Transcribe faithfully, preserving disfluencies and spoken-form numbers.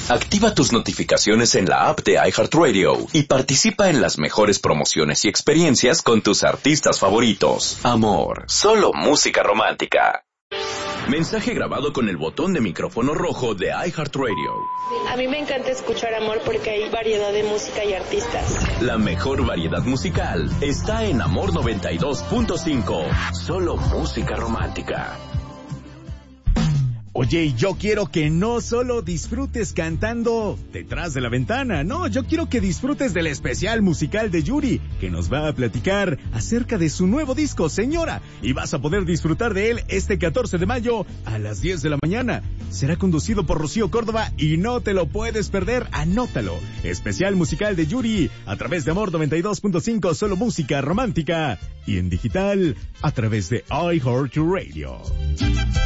Activa tus notificaciones en la app de iHeartRadio y participa en las mejores promociones y experiencias con tus artistas favoritos. Amor, solo música romántica. Mensaje grabado con el botón de micrófono rojo de iHeartRadio. A mí me encanta escuchar Amor porque hay variedad de música y artistas. La mejor variedad musical está en Amor noventa y dos punto cinco. Solo música romántica. Oye, yo quiero que no solo disfrutes cantando detrás de la ventana, no, yo quiero que disfrutes del especial musical de Yuri, que nos va a platicar acerca de su nuevo disco, Señora, y vas a poder disfrutar de él este catorce de mayo a las diez de la mañana. Será conducido por Rocío Córdoba y no te lo puedes perder, anótalo. Especial musical de Yuri a través de Amor noventa y dos punto cinco, solo música romántica, y en digital a través de iHeartRadio.